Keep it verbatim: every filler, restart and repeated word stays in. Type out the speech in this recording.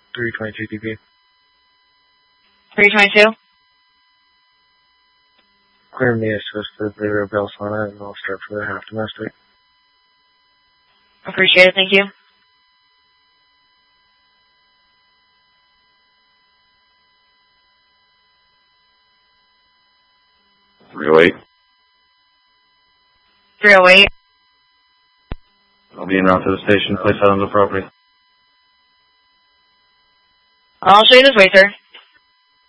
three twenty-two D P. three twenty-two? Clear me assist the Zero Belsana, and I'll start for the half domestic. Appreciate it, thank you. three oh eight. three oh eight. I'll be en route to the station. Place items appropriate. I'll show you this way, sir.